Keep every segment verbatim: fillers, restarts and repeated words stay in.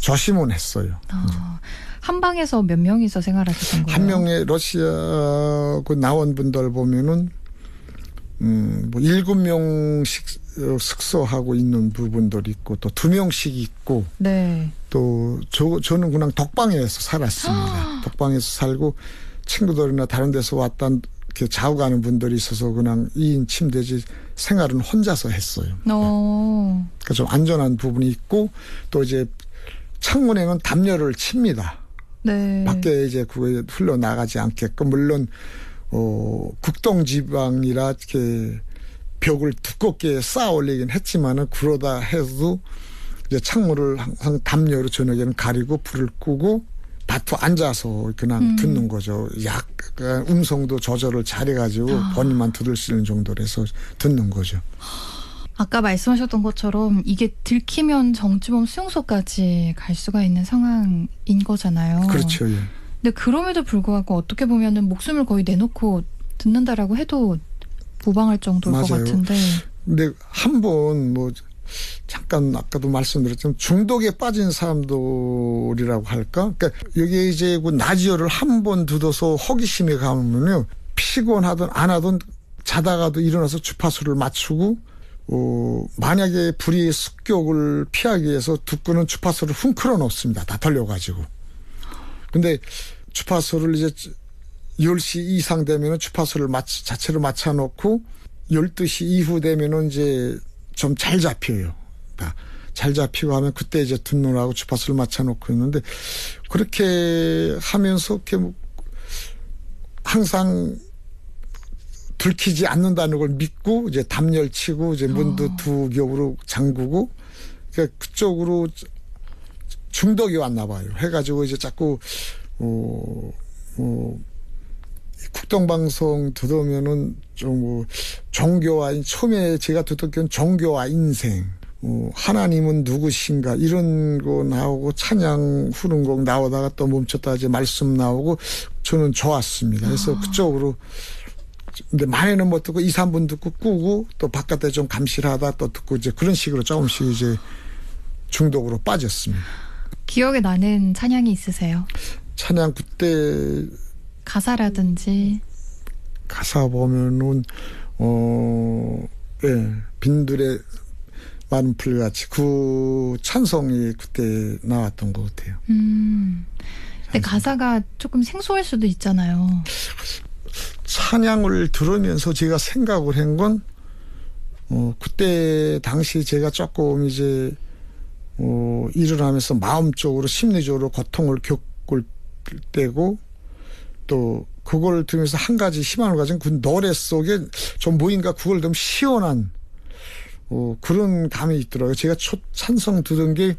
조심은 했어요. 아, 한 방에서 몇 명이서 생활하셨던 거예요? 한 명의 러시아 그 나원분들 보면은 음, 뭐 일곱 명씩 숙소하고 있는 부분들이 있고 또 두 명씩 있고 네. 또 저, 저는 그냥 독방에서 살았습니다. 독방에서 살고 친구들이나 다른 데서 왔다 이렇게 자고 가는 분들이 있어서 그냥 이 인 침대지 생활은 혼자서 했어요. 어. 그러니까 좀 안전한 부분이 있고 또 이제 창문에는 담요를 칩니다. 네. 밖에 이제 그게 흘러나가지 않게끔 물론 어, 국동지방이라 이렇게 벽을 두껍게 쌓아 올리긴 했지만은 그러다 해도 이제 창문을 항상 담요로 저녁에는 가리고 불을 끄고 밭에 앉아서 그냥 음. 듣는 거죠. 약간 음성도 조절을 잘해가지고 아. 본인만 들을 수 있는 정도로 해서 듣는 거죠. 아까 말씀하셨던 것처럼 이게 들키면 정주범 수용소까지 갈 수가 있는 상황인 거잖아요. 그렇죠. 예. 근데 그럼에도 불구하고 어떻게 보면은 목숨을 거의 내놓고 듣는다라고 해도 무방할 정도일 맞아요. 것 같은데. 근데 한 번 뭐 잠깐 아까도 말씀드렸지만 중독에 빠진 사람들이라고 할까? 그러니까 여기 이제 그 나지어를 한 번 두어서 호기심에 가면요 피곤하든 안 하든 자다가도 일어나서 주파수를 맞추고 어, 만약에 불이 습격을 피하기 위해서 듣고는 주파수를 훔클어 놓습니다. 다 돌려가지고. 근데 주파수를 이제 열 시 이상 되면은 주파수를 맞, 자체로 맞춰놓고 열두 시 이후 되면은 이제 좀 잘 잡혀요. 그러니까 잘 잡히고 하면 그때 이제 듣느라고 주파수를 맞춰놓고 있는데 그렇게 하면서 이렇게 뭐 항상 들키지 않는다는 걸 믿고 이제 담요를 치고 이제 문도 어. 두 겹으로 잠그고 그러니까 그쪽으로 중독이 왔나 봐요. 해가지고 이제 자꾸 어, 뭐 국동방송 들으면은 좀 뭐 종교와 처음에 제가 듣던 건 종교와 인생, 뭐 하나님은 누구신가 이런 거 나오고 찬양 후른곡 나오다가 또 멈췄다 이제 말씀 나오고 저는 좋았습니다. 그래서 아. 그쪽으로 근데 많이는 못 듣고 이, 삼 분 듣고 끄고 또 바깥에 좀 감실하다 또 듣고 이제 그런 식으로 조금씩 이제 중독으로 빠졌습니다. 기억에 나는 찬양이 있으세요? 찬양 그때 가사라든지 가사 보면은 어, 예, 빈들의 많은 풀같이 그 찬송이 그때 나왔던 것 같아요. 음, 근데 가사가 조금 생소할 수도 있잖아요. 찬양을 들으면서 제가 생각을 한 건 어, 그때 당시 제가 조금 이제 어, 일을 하면서 마음적으로 심리적으로 고통을 겪을 때고 또 그걸 들으면서 한 가지 희망을 가진 그 노래 속에 좀 뭐인가 그걸 좀 시원한 어, 그런 감이 있더라고요. 제가 첫 찬송 들은 게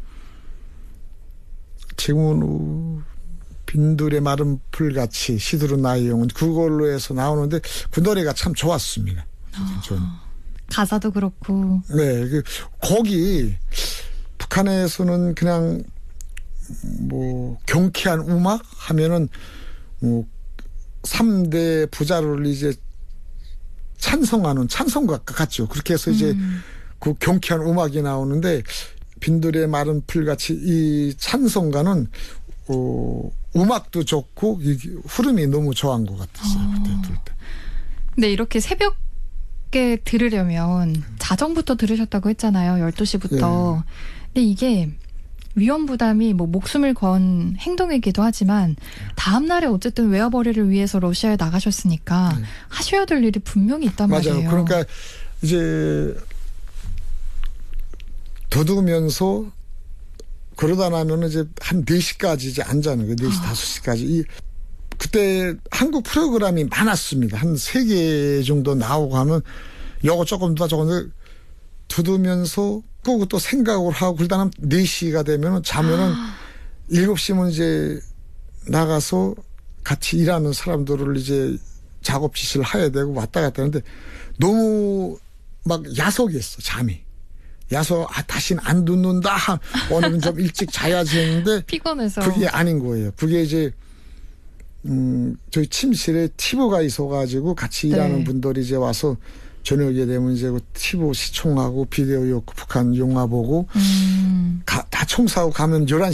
지금은 빈들의 마른 풀같이 시들은 나의 영혼 그걸로 해서 나오는데 그 노래가 참 좋았습니다. 저는. 가사도 그렇고. 네, 그 곡이 북한에서는 그냥 뭐 경쾌한 음악 하면은 뭐 삼 대 부자를 이제 찬송하는 찬송가 같죠. 그렇게 해서 이제 음. 그 경쾌한 음악이 나오는데 빈들의 마른 풀같이 이 찬송가는 어, 음악도 좋고 흐름이 너무 좋은 것 같았어요. 어. 그때 들을 때. 근데 이렇게 새벽에 들으려면 자정부터 들으셨다고 했잖아요. 열두 시부터. 예. 근데 이게 위험 부담이 뭐 목숨을 건 행동이기도 하지만 다음 날에 어쨌든 외화벌이를 위해서 러시아에 나가셨으니까 네. 하셔야 될 일이 분명히 있단 맞아요. 말이에요. 그러니까 이제 더두면서 그러다 나면 이제 한 네 시까지 이제 안 자는 거예요. 네 시, 아. 다섯 시까지. 이 그때 한국 프로그램이 많았습니다. 한 세 개 정도 나오고 하면 요거 조금 더 조금 더 두두면서 끄고 또 생각을 하고 그러다 한 네 시가 되면 자면은 아. 일곱 시면 이제 나가서 같이 일하는 사람들을 이제 작업 지시를 해야 되고 왔다 갔다 하는데 너무 막 야속했어, 잠이. 야속, 아, 다시는 안 듣는다. 오늘은 좀 일찍 자야지 했는데. 피곤해서. 그게 아닌 거예요. 그게 이제, 음, 저희 침실에 티브가 있어가지고 같이 네. 일하는 분들이 이제 와서 저녁에 되면 이제 그 티브 시청하고 비디오 요 북한 영화 보고 음. 가, 다 청소하고 가면 열한